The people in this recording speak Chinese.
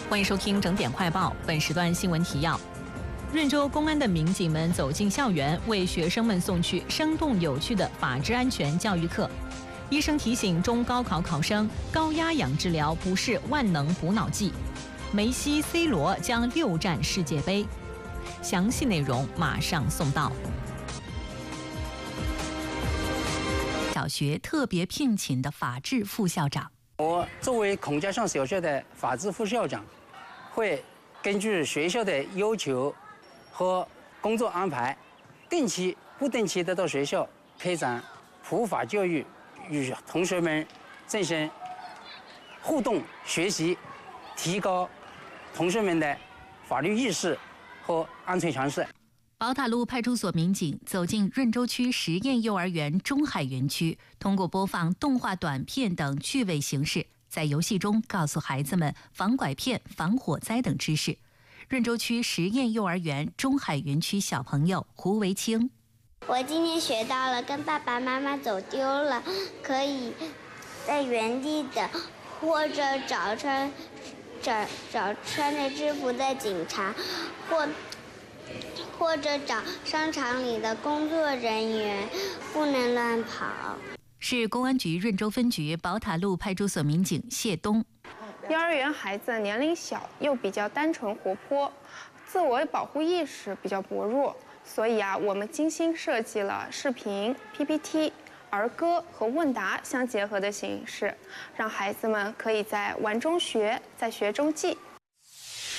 欢迎收听整点快报。本时段新闻提要：润州公安的民警们走进校园，为学生们送去生动有趣的法治安全教育课。医生提醒中高考考生，高压氧治疗不是万能补脑剂。梅西、C 罗将6战世界杯。详细内容马上送到。小学特别聘请的法治副校长。 我作为孔家巷小学的法治副校长，会根据学校的要求和工作安排，定期、不定期的到学校开展普法教育，与同学们进行互动学习，提高同学们的法律意识和安全常识。 宝塔路派出所民警走进润州区实验幼儿园中海园区，通过播放动画短片等趣味形式，在游戏中告诉孩子们防拐骗、防火灾等知识。润州区实验幼儿园中海园区小朋友胡维清： 我今天学到了，跟爸爸妈妈走丢了，可以在原地的，或者找穿着制服的警察，或者找商场里的工作人员，不能乱跑。 是公安局润州分局宝塔路派出所民警谢东。 幼儿园孩子年龄小，又比较单纯活泼，自我保护意识比较薄弱，所以我们精心设计了视频、PPT、儿歌和问答相结合的形式，让孩子们可以在玩中学，在学中记，